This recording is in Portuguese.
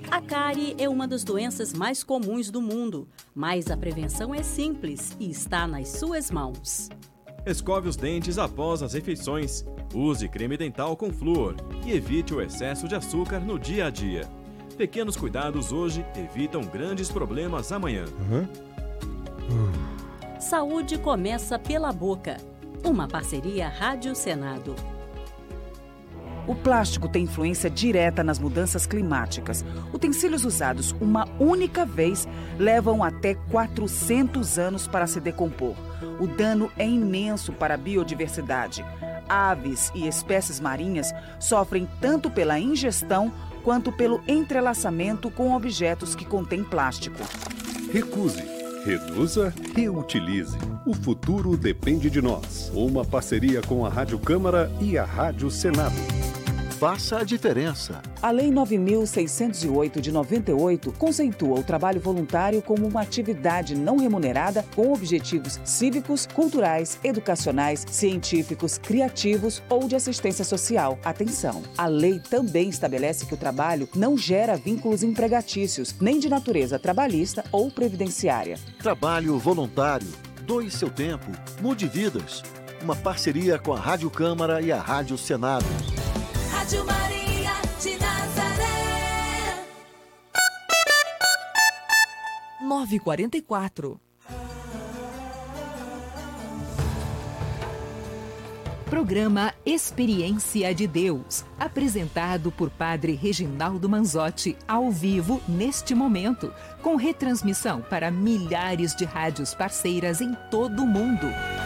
A cárie é uma das doenças mais comuns do mundo, mas a prevenção é simples e está nas suas mãos. Escove os dentes após as refeições, use creme dental com flúor e evite o excesso de açúcar no dia a dia. Pequenos cuidados hoje evitam grandes problemas amanhã. Saúde começa pela boca. Uma parceria Rádio Senado. O plástico tem influência direta nas mudanças climáticas. Utensílios usados uma única vez levam até 400 anos para se decompor. O dano é imenso para a biodiversidade. Aves e espécies marinhas sofrem tanto pela ingestão quanto pelo entrelaçamento com objetos que contêm plástico. Recuse, reduza, reutilize. O futuro depende de nós. Uma parceria com a Rádio Câmara e a Rádio Senado. Faça a diferença. A Lei 9.608 de 98 conceitua o trabalho voluntário como uma atividade não remunerada com objetivos cívicos, culturais, educacionais, científicos, criativos ou de assistência social. Atenção! A lei também estabelece que o trabalho não gera vínculos empregatícios, nem de natureza trabalhista ou previdenciária. Trabalho voluntário. Doe seu tempo. Mude vidas. Uma parceria com a Rádio Câmara e a Rádio Senado. Rádio Maria de Nazaré. 9h44. Programa Experiência de Deus, apresentado por Padre Reginaldo Manzotti, ao vivo neste momento, com retransmissão para milhares de rádios parceiras em todo o mundo.